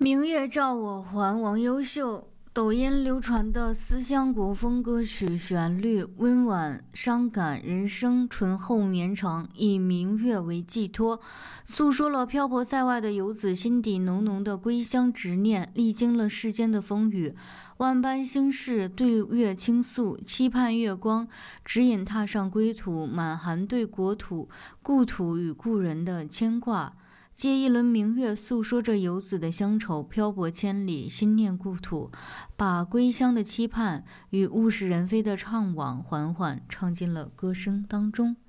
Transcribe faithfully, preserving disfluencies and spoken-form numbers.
明月照我还，王优秀。抖音流传的思乡国风歌曲，旋律温婉伤感，人声醇厚绵长，以明月为寄托，诉说了漂泊在外的游子心底浓浓的归乡执念。历经了世间的风雨，万般心事对月倾诉，期盼月光指引踏上归途，满含对国土、故土与故人的牵挂。借一轮明月，诉说着游子的乡愁，漂泊千里，心念故土，把归乡的期盼与物是人非的怅惘，缓缓唱进了歌声当中。